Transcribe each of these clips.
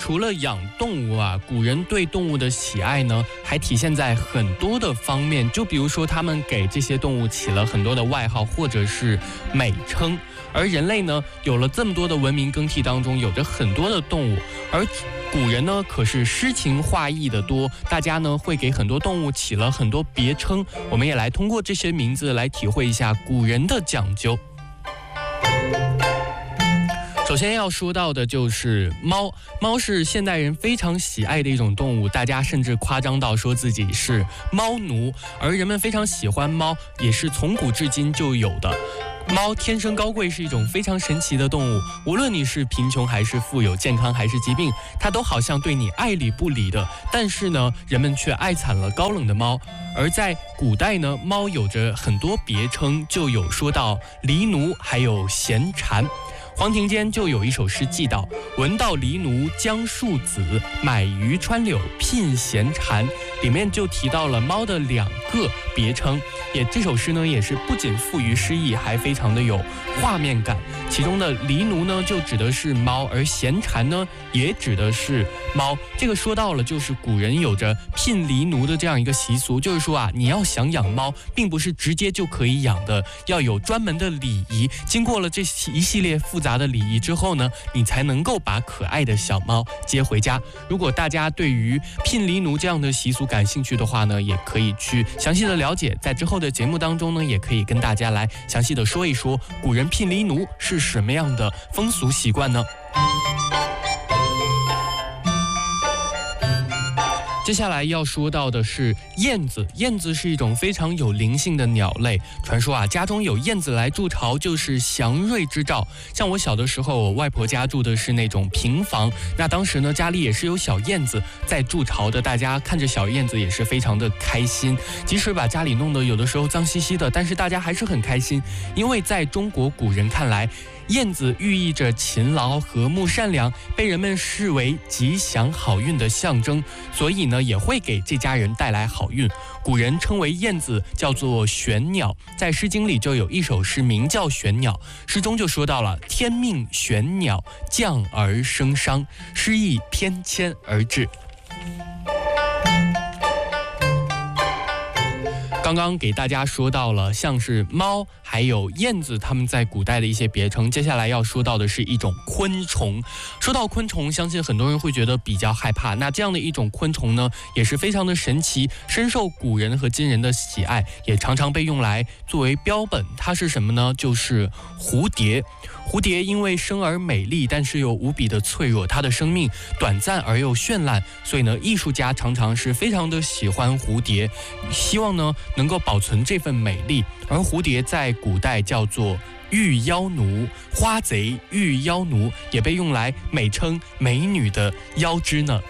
除了养动物啊，古人对动物的喜爱呢，还体现在很多的方面。就比如说，他们给这些动物起了很多的外号或者是美称。而人类呢，有了这么多的文明更替当中，有着很多的动物，而古人呢可是诗情画意的多，大家呢会给很多动物起了很多别称。我们也来通过这些名字来体会一下古人的讲究。首先要说到的就是猫，猫是现代人非常喜爱的一种动物，大家甚至夸张到说自己是猫奴，而人们非常喜欢猫，也是从古至今就有的。猫天生高贵，是一种非常神奇的动物，无论你是贫穷还是富有，健康还是疾病，它都好像对你爱理不理的。但是呢，人们却爱惨了高冷的猫。而在古代呢，猫有着很多别称，就有说到狸奴，还有闲蝉。黄庭坚就有一首诗记道：闻道狸奴将树子，买鱼穿柳聘闲蝉。里面就提到了猫的2个别称，这首诗呢也是不仅富于诗意，还非常的有画面感。其中的狸奴呢就指的是猫，而闲蝉呢也指的是猫。这个说到了就是古人有着聘狸奴的这样一个习俗，就是说啊，你要想养猫，并不是直接就可以养的，要有专门的礼仪。经过了这一系列复杂的礼仪之后呢，你才能够把可爱的小猫接回家。如果大家对于聘狸奴这样的习俗感兴趣的话呢，也可以去详细的了解，在之后的节目当中呢，也可以跟大家来详细的说一说古人聘狸奴是什么样的风俗习惯呢？接下来要说到的是燕子。燕子是一种非常有灵性的鸟类，传说啊，家中有燕子来筑巢就是祥瑞之兆。像我小的时候，我外婆家住的是那种平房，那当时呢家里也是有小燕子在筑巢的，大家看着小燕子也是非常的开心，即使把家里弄得有的时候脏兮兮的，但是大家还是很开心。因为在中国古人看来，燕子寓意着勤劳、和睦、善良，被人们视为吉祥好运的象征，所以呢也会给这家人带来好运。古人称为燕子叫做玄鸟，在《诗经》里就有一首诗名叫《玄鸟》，诗中就说到了天命玄鸟，降而生商，诗意偏谦而至。刚刚给大家说到了像是猫还有燕子它们在古代的一些别称，接下来要说到的是一种昆虫。说到昆虫，相信很多人会觉得比较害怕，那这样的一种昆虫呢也是非常的神奇，深受古人和今人的喜爱，也常常被用来作为标本。它是什么呢？就是蝴蝶。蝴蝶因为生而美丽，但是又无比的脆弱，它的生命短暂而又绚烂，所以呢艺术家常常是非常的喜欢蝴蝶，希望呢能够保存这份美丽。而蝴蝶在古代叫做御妖奴，花贼御妖奴，也被用来美称美女的腰肢呢。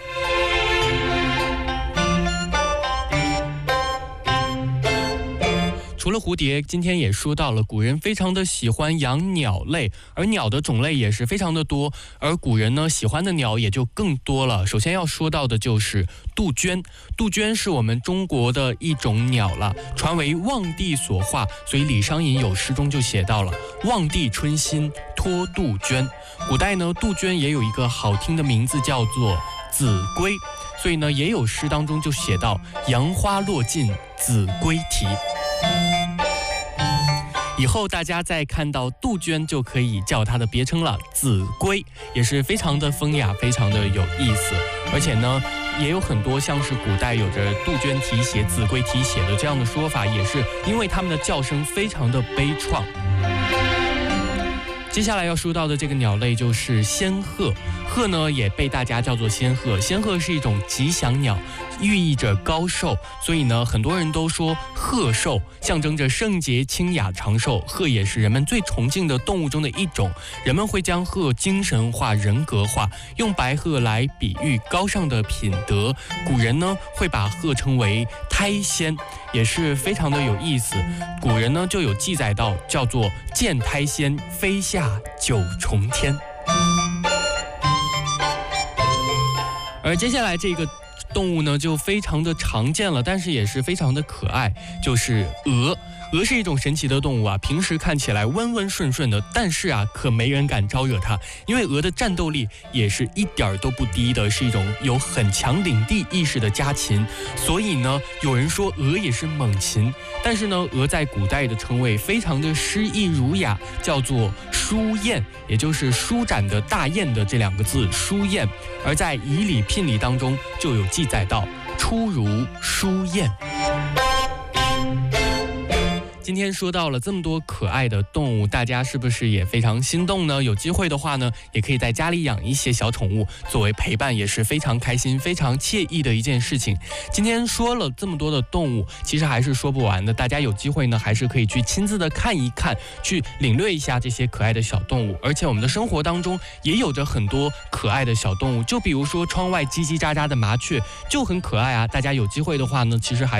除了蝴蝶，今天也说到了古人非常的喜欢养鸟类，而鸟的种类也是非常的多，而古人呢喜欢的鸟也就更多了。首先要说到的就是杜鹃。杜鹃是我们中国的一种鸟了，传为望帝所化，所以李商隐有诗中就写到了望帝春心托杜鹃。古代呢杜鹃也有一个好听的名字叫做子规，所以呢也有诗当中就写到杨花落尽子规啼。以后大家再看到杜鹃就可以叫它的别称了，子规，也是非常的风雅，非常的有意思。而且呢也有很多像是古代有着杜鹃啼血、子规啼血的这样的说法，也是因为它们的叫声非常的悲怆。接下来要说到的这个鸟类就是仙鹤。鹤呢也被大家叫做仙鹤，仙鹤是一种吉祥鸟，寓意着高寿，所以呢很多人都说鹤寿象征着圣洁、清雅、长寿。鹤也是人们最崇敬的动物中的一种，人们会将鹤精神化、人格化，用白鹤来比喻高尚的品德。古人呢会把鹤称为胎仙，也是非常的有意思。古人呢就有记载到叫做见胎仙飞下九重天。而接下来这个动物呢就非常的常见了，但是也是非常的可爱，就是鹅。鹅是一种神奇的动物啊，平时看起来温温顺顺的，但是啊，可没人敢招惹它，因为鹅的战斗力也是一点都不低的，是一种有很强领地意识的家禽。所以呢，有人说鹅也是猛禽，但是呢，鹅在古代的称谓非常的诗意儒雅，叫做舒燕，也就是舒展的大雁的这2个字，舒燕。而在《仪礼聘礼》当中就有记载到，出如舒燕。今天说到了这么多可爱的动物，大家是不是也非常心动呢？有机会的话呢，也可以在家里养一些小宠物，作为陪伴，也是非常开心、非常惬意的一件事情。今天说了这么多的动物，其实还是说不完的。大家有机会呢，还是可以去亲自的看一看，去领略一下这些可爱的小动物。而且我们的生活当中也有着很多可爱的小动物，就比如说窗外叽叽喳喳的麻雀就很可爱啊。大家有机会的话呢，其实还